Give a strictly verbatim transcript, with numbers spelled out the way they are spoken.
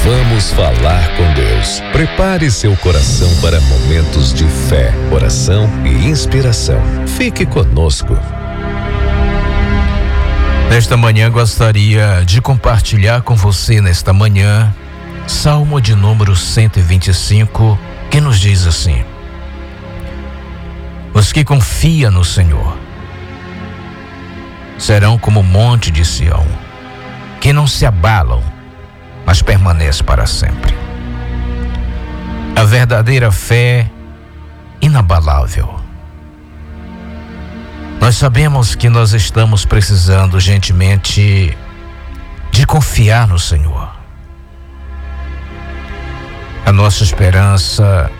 Vamos falar com Deus. Prepare seu coração para momentos de fé, oração e inspiração. Fique conosco. Nesta manhã gostaria de compartilhar com você nesta manhã Salmo de número cento e vinte e cinco, que nos diz assim: os que confiam no Senhor serão como o monte de Sião, que não se abalam, mas permanece para sempre. A verdadeira fé inabalável. Nós sabemos que nós estamos precisando urgentemente de confiar no Senhor. A nossa esperança